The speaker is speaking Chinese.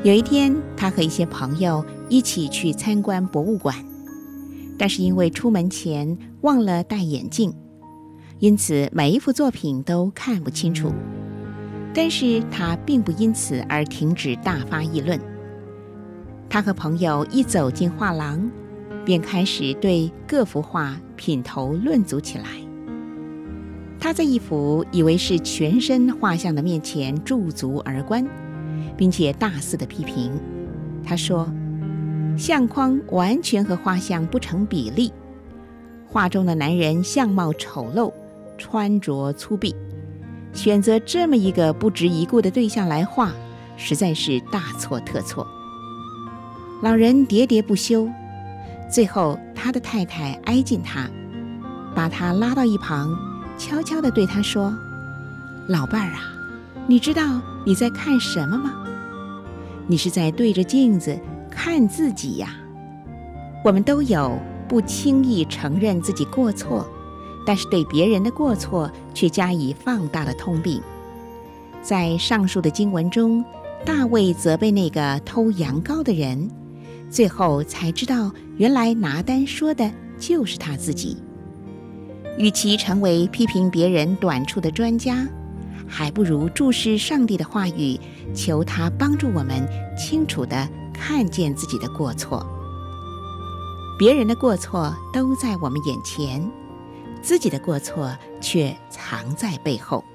有一天，他和一些朋友一起去参观博物馆，但是因为出门前忘了戴眼镜，因此每一幅作品都看不清楚。但是他并不因此而停止大发议论。他和朋友一走进画廊，便开始对各幅画品头论足起来。他在一幅以为是全身画像的面前驻足而观，并且大肆的批评。他说，相框完全和画像不成比例，画中的男人相貌丑陋，穿着粗鄙，选择这么一个不值一顾的对象来画，实在是大错特错。老人喋喋不休，最后他的太太挨近他，把他拉到一旁，悄悄地对他说，老伴儿啊，你知道你在看什么吗？你是在对着镜子看自己呀。我们都有不轻易承认自己过错，但是对别人的过错却加以放大的通病。在上述的经文中，大卫责备那个偷羊羔的人，最后才知道原来拿单说的就是他自己。与其成为批评别人短处的专家，还不如注视上帝的话语，求他帮助我们清楚地看见自己的过错。别人的过错都在我们眼前，自己的过错却藏在背后。